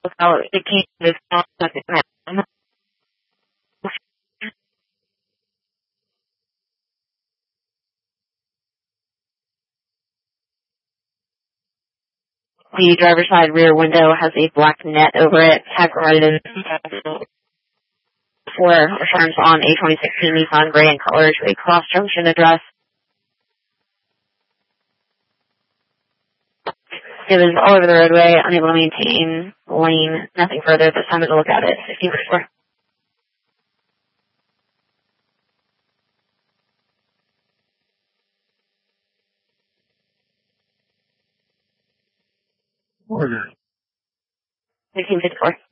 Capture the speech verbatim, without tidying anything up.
about the case of this. The driver's side rear window has a black net over it, categorized for returns on a twenty sixteen Nissan gray in color to a cross junction address. It was all over the roadway, unable to maintain lane, nothing further. This time to look at it. fifteen forty-four. Order. fifteen fifty-four.